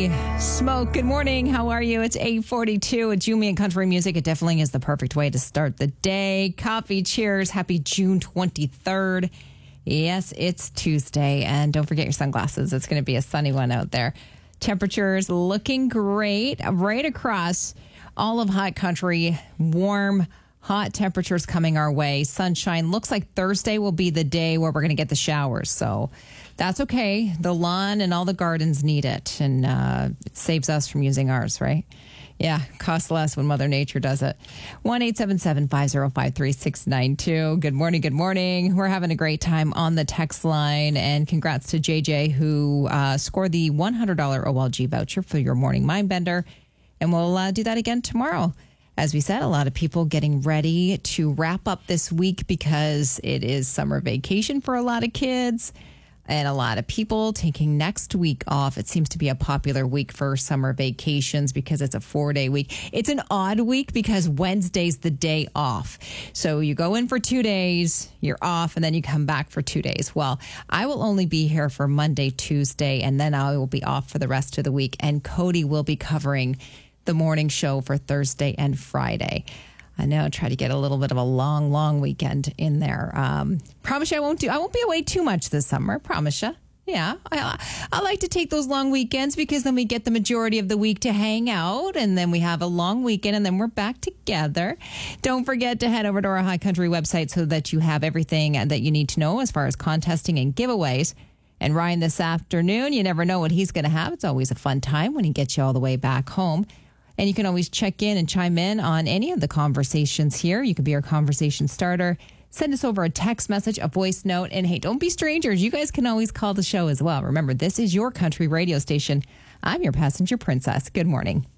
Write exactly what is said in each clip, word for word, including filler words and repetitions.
Holy smoke. Good morning. How are you? It's eight forty-two at Jumi and Country Music. It definitely is the perfect way to start the day. Coffee, cheers. Happy June twenty-third. Yes, it's Tuesday. And don't forget your sunglasses. It's going to be a sunny one out there. Temperatures looking great right across all of hot country. Warm, hot temperatures coming our way. Sunshine. Looks like Thursday will be the day where we're going to get the showers. So that's okay. The lawn and all the gardens need it. And uh, it saves us from using ours, right? Yeah, costs less when Mother Nature does it. one eight seven seven, five oh five, three six nine two. Good morning, good morning. We're having a great time on the text line. And congrats to J J, who uh, scored the one hundred dollars O L G voucher for your morning mind bender. And we'll uh, do that again tomorrow. As we said, a lot of people getting ready to wrap up this week because it is summer vacation for a lot of kids. And a lot of people taking next week off. It seems to be a popular week for summer vacations because it's a four-day week. It's an odd week because Wednesday's the day off. So you go in for two days, you're off, and then you come back for two days. Well, I will only be here for Monday, Tuesday, and then I will be off for the rest of the week. And Cody will be covering the morning show for Thursday and Friday. I know, try to get a little bit of a long, long weekend in there. Um, promise you I won't do, I won't be away too much this summer. Promise you. Yeah. I, I like to take those long weekends because then we get the majority of the week to hang out and then we have a long weekend and then we're back together. Don't forget to head over to our High Country website so that you have everything that you need to know as far as contesting and giveaways. And Ryan this afternoon, you never know what he's going to have. It's always a fun time when he gets you all the way back home. And you can always check in and chime in on any of the conversations here. You could be our conversation starter. Send us over a text message, a voice note. And hey, don't be strangers. You guys can always call the show as well. Remember, this is your country radio station. I'm your passenger princess. Good morning.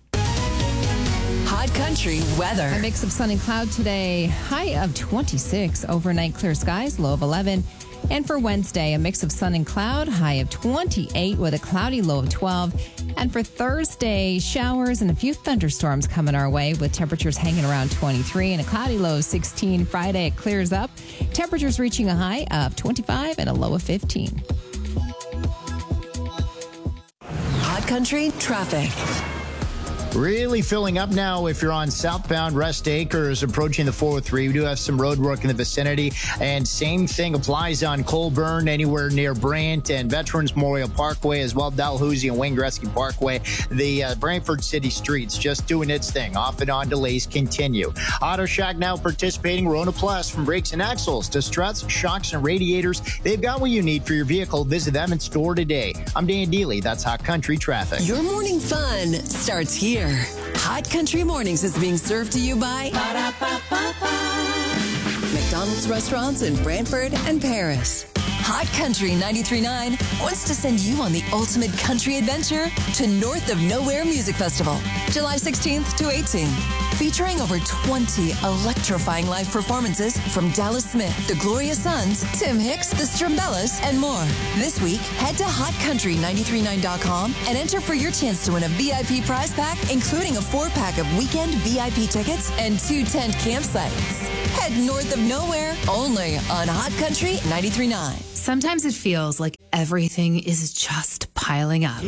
Hot Country weather. A mix of sun and cloud today. High of twenty-six. Overnight clear skies. Low of eleven. And for Wednesday, a mix of sun and cloud, high of twenty-eight with a cloudy low of twelve. And for Thursday, showers and a few thunderstorms coming our way with temperatures hanging around twenty-three and a cloudy low of sixteen. Friday, it clears up. Temperatures reaching a high of twenty-five and a low of fifteen. Hot Country traffic. Really filling up now if you're on southbound Rest Acres approaching the four oh three. We do have some road work in the vicinity. And same thing applies on Colburn, anywhere near Brant and Veterans Memorial Parkway, as well Dalhousie and Wayne Gretzky Parkway. The uh, Brantford City streets just doing its thing. Off and on delays continue. Auto Shack now participating. Rona Plus, from brakes and axles to struts, shocks, and radiators. They've got what you need for your vehicle. Visit them in store today. I'm Dan Dealey. That's Hot Country Traffic. Your morning fun starts here. Hot Country Mornings is being served to you by McDonald's restaurants in Brantford and Paris. Hot Country ninety-three point nine wants to send you on the ultimate country adventure to North of Nowhere Music Festival, July sixteenth to eighteenth. Featuring over twenty electrifying live performances from Dallas Smith, the Gloria Sons, Tim Hicks, the Strumbellas, and more. This week, head to hot country nine three nine dot com and enter for your chance to win a V I P prize pack, including a four-pack of weekend V I P tickets and two tent campsites. Head North of Nowhere, only on Hot Country ninety-three point nine. Sometimes it feels like everything is just piling up.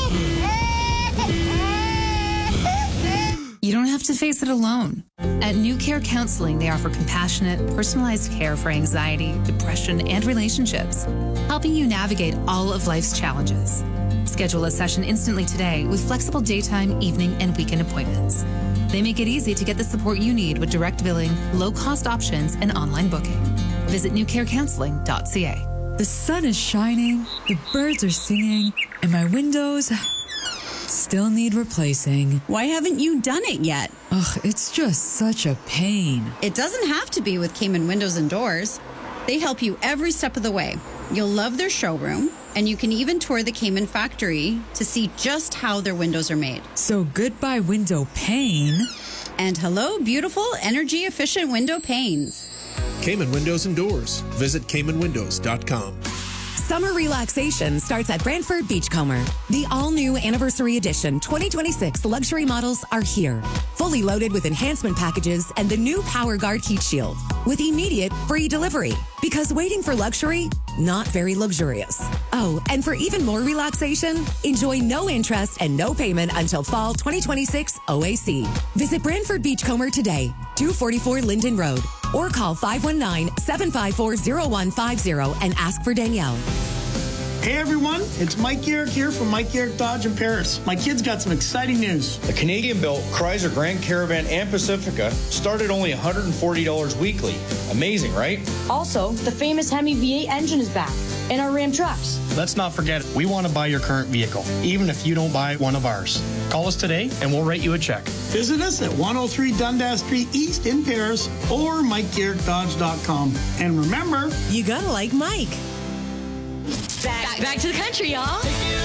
You don't have to face it alone. At New Care Counseling, they offer compassionate, personalized care for anxiety, depression, and relationships, helping you navigate all of life's challenges. Schedule a session instantly today with flexible daytime, evening, and weekend appointments. They make it easy to get the support you need with direct billing, low-cost options, and online booking. Visit new care counseling dot c a. The sun is shining, the birds are singing, and my windows still need replacing. Why haven't you done it yet? Ugh, it's just such a pain. It doesn't have to be with Cayman Windows and Doors. They help you every step of the way. You'll love their showroom, and you can even tour the Cayman factory to see just how their windows are made. So goodbye window pane. And hello, beautiful, energy-efficient window panes. Cayman Windows and Doors. Visit Cayman Windows dot com. Summer relaxation starts at Brantford Beachcomber. The all-new Anniversary Edition twenty twenty-six luxury models are here, fully loaded with enhancement packages and the new PowerGuard heat shield with immediate free delivery. Because waiting for luxury, not very luxurious. Oh, and for even more relaxation, enjoy no interest and no payment until fall twenty twenty-six O A C. Visit Brantford Beachcomber today, two forty-four Linden Road, or call five one nine, seven five four, zero one five zero and ask for Danielle. Hey everyone, it's Mike Garrick here from Mike Garrick Dodge in Paris. My kids got some exciting news. The Canadian-built Chrysler Grand Caravan and Pacifica started only one hundred forty dollars weekly. Amazing, right? Also, the famous Hemi V eight engine is back, and our Ram trucks. Let's not forget, we want to buy your current vehicle, even if you don't buy one of ours. Call us today and we'll write you a check. Visit us at one oh three Dundas Street East in Paris or Mike Garrick Dodge dot com. And remember, you gotta like Mike. Back, back to the country, y'all.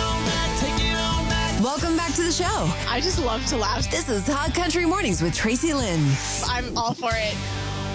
Welcome back to the show. I just love to laugh. This is Hot Country Mornings with Tracy Lynn. I'm all for it.